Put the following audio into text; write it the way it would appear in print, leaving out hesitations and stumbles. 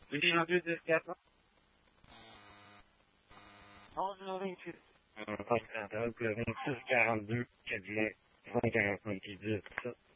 Vous dites en 2-10-4, là? 11h28. Pas de 30 heures, puis le 26-42, Cadillac, 145 qui dit tout ça.